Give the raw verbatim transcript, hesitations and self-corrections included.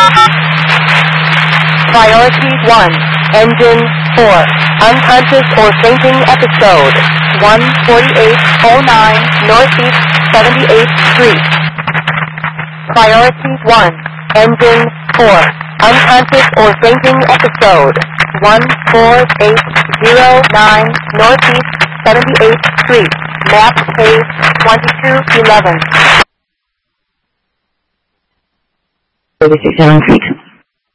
Priority one, Engine four, unconscious or fainting episode, one forty-eight oh nine Northeast seventy-eighth Street. Priority one, Engine four, unconscious or fainting episode, one forty-eight oh nine Northeast seventy-eighth Street, map page twenty-two eleven. thirty-six Allen Creek.